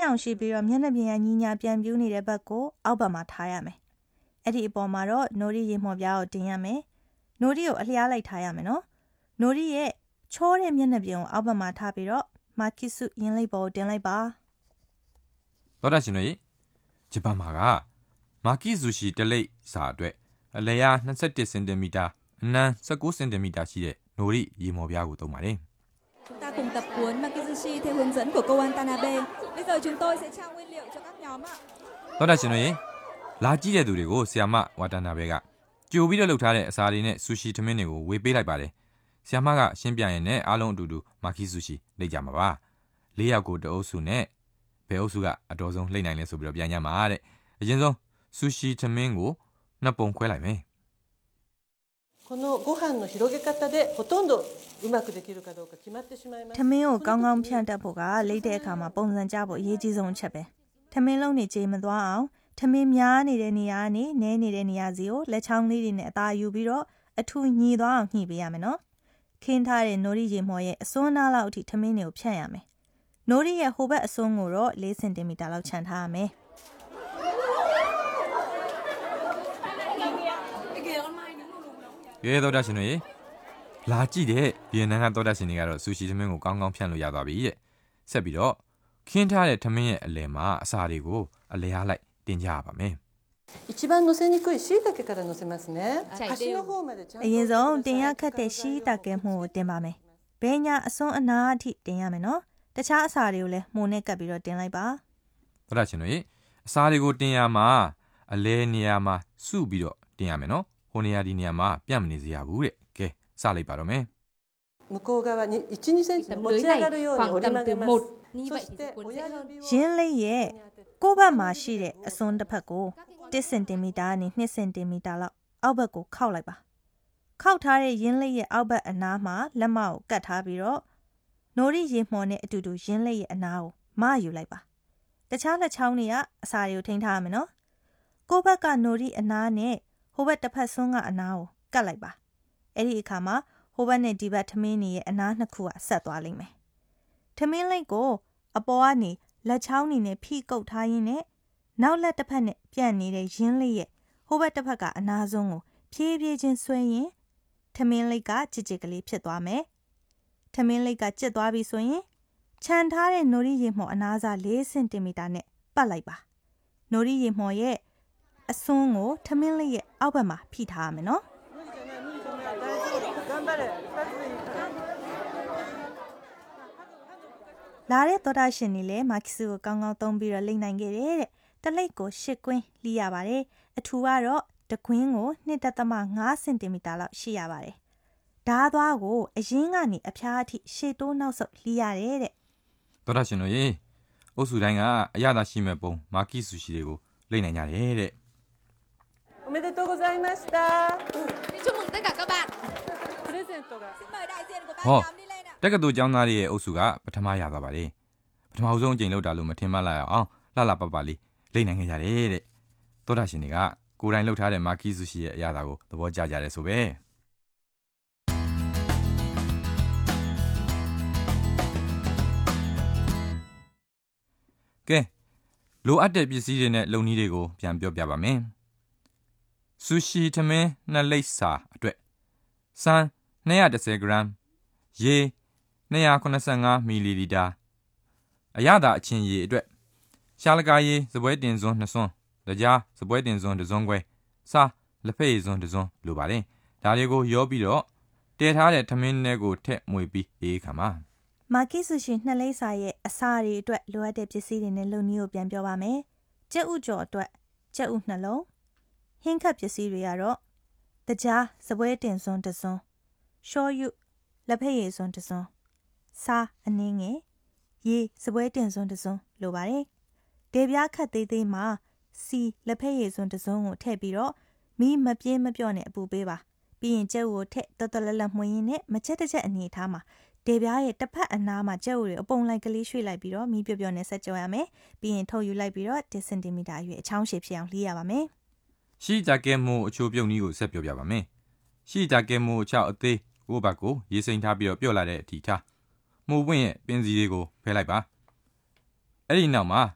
အောင်ရှိပြီးတော့မျက်နှာပြင်ကညီညာပြန်ပြူးနေတဲ့ဘက်ကိုအောက်ဘက်မှာထားရမယ်။အဲ့ဒီအပေါ်မှာတော့နိုရီရေမော်ပြားကိုတင်ရမယ်။နိုရီကိုအလျားလိုက်ထားရမယ်နော်။နိုရီရဲ့ချောတဲ့မျက်နှာပြင်ကိုအောက်ဘက်မှာထားပြီးတော့မာကီစုရင်းလိပ်ပေါ်ကိုတင်လိုက်ပါ။သောတာရှင်တို့ဂျပန်မှာကမာကီဆူရှီတလိပ်စာအတွက်အလျား21စင်တီမီတာအနံ19စင်တီမီတာရှိတဲ့နိုရီရေမော်ပြားကိုသုံးပါတယ်။ Chúng ta cùng tập huấn Makizushi theo hướng dẫn của cô Watanabe. Bây giờ chúng tôi sẽ trao nguyên liệu cho các nhóm ạ. သောတာရှင်တို့လာကြည့်တဲ့သူတွေကိုဆီယာမဝါတာနာဘဲကကြိုပြီးတော့လုပ်ထားတဲ့အစာတွေနဲ့ဆူရှီထမင်းတွေကိုဝေပေးလိုက်ပါတယ်။ဆီယာမကရှင်းပြရင်လည်းအားလုံးအတူတူမာကီဆူရှီလိပ်ကြမှာပါ။၄ယောက်ကိုတအုပ်စုနဲ့ဘယ်အုပ်စုကအတော်ဆုံးလိပ်နိုင်လဲဆိုပြီးတော့ပြန်ကြမှာတဲ့အရင်ဆုံးဆူရှီထမင်းကိုနှစ်ပုံခွဲလိုက်မယ်このご飯の広げ方でほとんどうまくできるかどうか決まってしまいます。 ထမင်းကိုကောင်းကောင်းဖြန့်တတ်ဖို့ကလိပ်တဲ့အခါမှာပုံစံကျဖို့အရေးကြီးဆုံးအချက်ပဲ။ထမင်းလုံးနေကြေမသွားအောင်ထမင်းများနေတဲ့နေရာနဲ့နဲနေတဲ့နေရာစီကိုလက်ချောင်းလေးတွေနဲ့အသာယူပြီးတော့အထူညီသွားအောင်ညှိပေးရမယ်နော်။ခင်းထားတဲ့နိုရီရေမော်ရဲ့အစွန်းနားလောက်အထိထမင်းတွေကိုဖြန့်ရမယ်။နိုရီရဲ့ဟိုဘက်အစွန်းကိုတော့4စင်တီမီတာလောက်ခြံထားရမယ်။ရဲသောတာရှင်တို့လာကြည့်တဲ့ဗီယက်နမ်ကသောတာရှင်တွေကတော့ဆူရှီထမင်းကိုကောင်းကောင်းဖြန့်လို့ရသွားပြီတဲ့ဆက်ပြီးတော့ခင်းထားတဲ့ထမင်းရဲ့အလယ်မှာအစာတွေကိုအလယ်အားလိုက်တင်ကြရပါမယ်一番乗せにくい椎茸から乗せますね。端の方までちゃんと。 အရင်ဆုံးတင်ရခတ်တဲ့ရှီတာကဲမှုကိုတင်ပါမယ်။ဘဲညာအစွန်းအနာအထိတင်ရမယ်နော်။တခြားအစာတွေကိုလည်းမှုနဲ့ကပ်ပြီးတော့တင်လိုက်ပါ။သောတာရှင်တို့အစာတွေကိုတင်ရမှာအလယ်နေရာမှာစုပြီးတော့တင်ရမယ်နော်။ဟိုနေရာဒီနေရာမှာပြတ်မနေစေရဘူးတဲ့။ကဲစလိုက်ပါတော့မယ်向こう側に1、2センチ持ち上がるように折り曲げます。そして親指をရင်းလိပ်ရဲ့ကိုယ့်ဘက်မှာရှိတဲ့အစွန်းတစ်ဖက်ကို1စင်တီမီတာနဲ့2စင်တီမီတာလောက်အောက်ဘက်ကိုခောက်လိုက်ပါခောက်ထားတဲ့ရင်းလိပ်ရဲ့အောက်ဘက်အနားမှာလက်မကိုကတ်ထားပြီးတော့နိုရီရေမှော်နဲ့အတူတူရင်းလိပ်ရဲ့အနားကိုမယူလိုက်ပါတခြားလက်ချောင်းတွေကအစာတွေကိုထိန်းထားရမယ်နော်ကိုယ့်ဘက်ကနိုရီအနားနဲ့ဟိုဘက်တစ်ဖက်စွန်းကအနားကိုကတ်လိုက်ပါအဲ့ဒီအခါမှာဟိုဘက်နဲ့ဒီဘက်ထမင်းတွေရဲ့အနားနှစ်ခုကဆက်သွားလိမ့်မယ်ထမင်းလိပ်ကိုအပေါ်ကနေလက်ချောင်းနေနဲ့ဖိကုတ်ထားရင်းနဲ့နောက်လက်တစ်ဖက်နဲ့ပြန့်နေတဲ့ရင်းလေးရဲ့ဟိုဘက်တစ်ဖက်ကအနားဆုံးကိုဖြည်းဖြည်းချင်းဆွဲရင်ထမင်းလိပ်ကကြစ်ကြစ်ကလေးဖြစ်သွားမယ်ထမင်းလိပ်ကကျစ်သွားပြီဆိုရင်ခြံထားတဲ့နိုရီရေမှော်အနားစား4စင်တီမီတာနဲ့ပတ်လိုက်ပါနိုရီရေမှော်ရဲ့အစွန်းကိုထမင်းလိပ်ရဲ့အောက်ဘက်မှာဖိထားရမယ်နော်လာတဲ့သောတာရှင်တွေလည်းမာကီဆူကိုကောင်းကောင်းသုံးပြီးတော့လိမ့်နိုင်ခဲ့တယ်တဲ့တလိပ်ကို10ကွင်းလှီးရပါတယ်အထူကတော့တကွင်းကို2.5စင်တီမီတာလောက်ရှိရပါတယ်ဓားသွားကိုအရင်ကနေအဖျားအထိရှေ့တိုးနောက်ဆုပ်လှီးရတယ်တဲ့သောတာရှင်တို့အုပ်စုတိုင်းကအရသာရှိမဲ့ပုံမာကီဆူရှီတွေကိုလိမ့်နိုင်ကြတယ်တဲ့おめでとうございました。 Chúc mừng tất cả các bạn. プレゼントが。 Xin mời đại diện của ban ဟော nhóm đi lên ạ. တက္ကသိုလ်ကျောင်းသားတွေရဲ့အုပ်စုကပထမရသွားပါတယ်ပထမဆုံးအကြိမ်လောက်တာလို့မထင်မှတ်လိုက်အောင်လှလှပပလေးလိမ့်နိုင်ခဲ့ကြတယ်တဲ့သောတာရှင်တွေကကိုယ်တိုင်လှုပ်ထားတဲ့မာကီဆူရှီရဲ့အရာသာကိုသဘောကျကြတယ်ဆိုပဲကဲလိုအပ်တဲ့ပစ္စည်းတွေနဲ့လုပ်နည်းတွေကိုပြန်ပြောပြပါမယ်ဆူရှီထမင်း2လိပ်စာအတွက်စံ210 gr ရေ285မီလီလီတာအရသာအချင်းရေအတွက်ရှာလကာရေစပွဲတင်စွန်း2စွန်းတကြားစပွဲတင်စွန်း1စွန်းခွဲစားလက်ဖက်ရည်စွန်း1စွန်းလိုပါတယ်ဒါတွေကိုရောပြီးတော့တည်ထားတဲ့ထမင်းထဲကိုထည့်မွေပြီးအေးခါမှာမာကီဆူရှီ2လိပ်စာရဲ့အစာတွေအတွက်လိုအပ်တဲ့ပစ္စည်းတွေနဲ့လုပ်နည်းကိုပြန်ပြောပါမယ်ကြက်ဥကြော်အတွက်ကြက်ဥ2လုံးဟင်းခတ်ပစ္စည်းတွေကတော့တကြားစပွဲတင်စွန်း1စွန်းရှောယုလက်ဖက်ရည်စွန်း1စွန်းစားအနည်းငယ်ရေစပွဲတင်စွန်း1စွန်းလိုပါတယ်ဒေပြားခတ်သေးသေးမှာစီလက်ဖက်ရည်စွန်း1စွန်းကိုထည့်ပြီးတော့မီးမပြင်းမပြော့နဲ့အပူပေးပါပြီးရင်ကြက်ဥကိုထည့်တော်တော်လက်လက်မှွှင်းရင်းနဲ့မချက်တစ်ချက်အနေထားမှာဒေပြားရဲ့တစ်ဖက်အနားမှာကြက်ဥတွေအပုံလိုက်ကလေးရွှေ့လိုက်ပြီးတော့မီးပြော့နဲ့ဆက်ကြောရမယ်ပြီးရင်ထုတ်ယူလိုက်ပြီးတော့10စင်တီမီတာအရွယ်အချောင်းရှည်ဖြစ်အောင်လှီးရပါမယ်ရှီတာကဲမိုအချိုးပြုတ်နည်းကိုဆက်ပြောပြပါမယ်ရှီတာကဲမိုအချောက်အသေးကိုဘတ်ကိုရေစိမ်ထားပြီးတော့ပြော့လာတဲ့အထိထားမှုပွင့်ရဲ့ပင်စီလေးကိုဖဲလိုက်ပါအဲ့ဒီနောက်မှာ